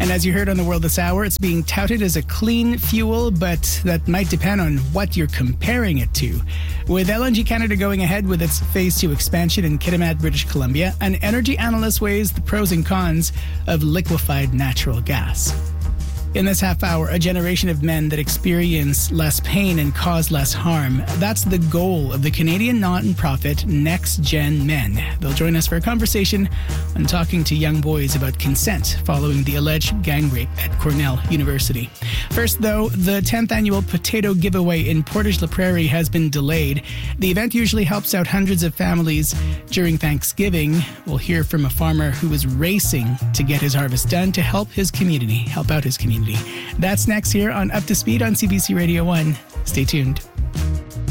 And as you heard on The World this hour, it's being touted as a clean fuel, but that might depend on what you're comparing it to. With LNG Canada going ahead with its Phase 2 expansion in Kitimat, British Columbia, an energy analyst weighs the pros and cons of liquefied natural gas. In this half hour, a generation of men that experience less pain and cause less harm. That's the goal of the Canadian non-profit Next Gen Men. They'll join us for a conversation on talking to young boys about consent following the alleged gang rape at Cornell University. First, though, the 10th annual potato giveaway in Portage la Prairie has been delayed. The event usually helps out hundreds of families during Thanksgiving. We'll hear from a farmer who is racing to get his harvest done to help out his community. That's next here on Up to Speed on CBC Radio 1. Stay tuned.